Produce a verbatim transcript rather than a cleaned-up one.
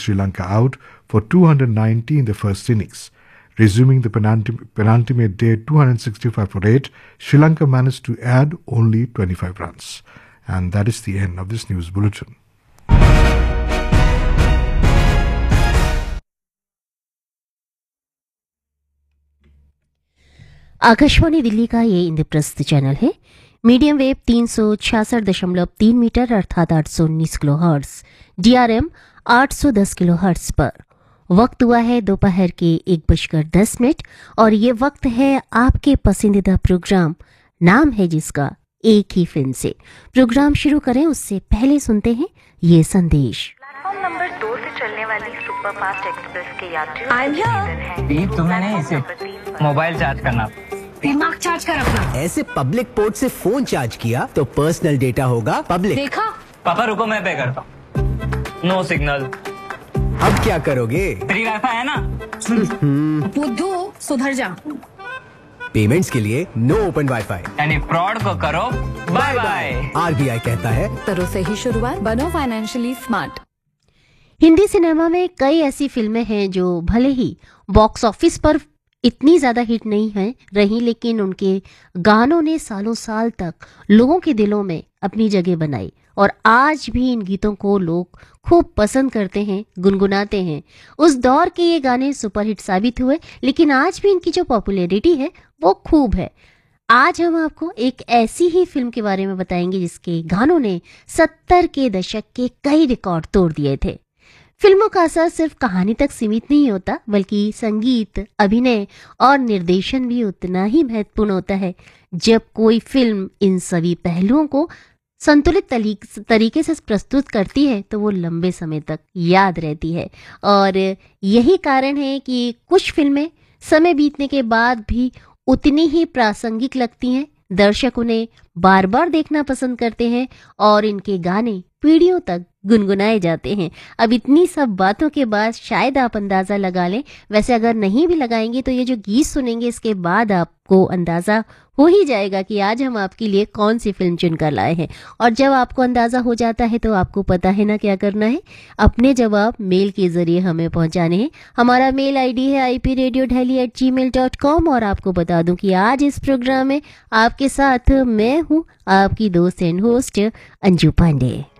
Sri Lanka out for two hundred ninety in the first innings. Resuming the penultim- penultimate day two hundred sixty-five for eight, Sri Lanka managed to add only twenty-five runs. And that is the end of this news bulletin. Akashvani Delhi का ये Indraprastha channel है। Medium wave तीन सौ छियासठ दशमलव तीन metre अर्थात आठ सौ उन्नीस किलो हर्ट्ज, डीआरएम आठ सौ दस किलो हर्ट्ज पर। वक्त हुआ है दोपहर के एक बजकर दस मिनट और ये वक्त है आपके पसंदीदा प्रोग्राम नाम है जिसका एक ही फिल्म से। प्रोग्राम शुरू करें उससे पहले सुनते हैं ये संदेश। प्लेटफॉर्म नंबर दो से चलने वाली सुपर फास्ट एक्सप्रेस के यात्रियों तुम्हें नहीं इसे मोबाइल चार्ज करना, दिमाग चार्ज कर अपना। ऐसे पब्लिक पोर्ट से फोन चार्ज किया तो पर्सनल डेटा होगा पब्लिक। देखा? पापा रुको मैं पे करता हूँ। No signal. अब क्या करोगे? फ्री वाईफाई है ना। बुद्धू सुधर जा। पेमेंट्स के लिए नो ओपन वाईफाई यानी फ्रॉड को करो बाय बाय। आरबीआई कहता है करो सही शुरुआत, बनो फाइनेंशियली स्मार्ट। हिंदी सिनेमा में कई ऐसी फिल्में हैं जो भले ही बॉक्स ऑफिस पर इतनी ज्यादा हिट नहीं है रही, लेकिन उनके गानों ने सालों साल तक लोगों के दिलों में अपनी जगह बनाई और आज भी इन गीतों को लोग खूब पसंद करते हैं, गुनगुनाते हैं। उस दौर के ये गाने सुपरहिट साबित हुए, लेकिन आज भी इनकी जो पॉपुलैरिटी है वो खूब है। आज हम आपको एक ऐसी ही फिल्म के बारे में बताएंगे जिसके गानों ने सत्तर के दशक के कई रिकॉर्ड तोड़ दिए थे। फिल्मों का असर सिर्फ कहानी तक सीमित नहीं होता, बल्कि संगीत, अभिनय और निर्देशन भी उतना ही महत्वपूर्ण होता है। जब कोई फिल्म इन सभी पहलुओं को संतुलित तरीके से प्रस्तुत करती है तो वो लंबे समय तक याद रहती है। और यही कारण है कि कुछ फिल्में समय बीतने के बाद भी उतनी ही प्रासंगिक लगती हैं, दर्शक उन्हें बार बार देखना पसंद करते हैं और इनके गाने पीढ़ियों तक गुनगुनाए जाते हैं। अब इतनी सब बातों के बाद शायद आप अंदाजा लगा लें, वैसे अगर नहीं भी लगाएंगे तो ये जो गीत सुनेंगे इसके बाद आपको अंदाजा हो ही जाएगा कि आज हम आपके लिए कौन सी फिल्म चुनकर लाए हैं। और जब आपको अंदाजा हो जाता है तो आपको पता है ना क्या करना है, अपने जवाब मेल के जरिए हमें पहुंचाने हैं। हमारा मेल आईडी है I P radio Delhi eight ji mail dot com. और आपको बता दूं कि आज इस प्रोग्राम में आपके साथ मैं हूं आपकी दोस्त एंड होस्ट अंजू पांडे।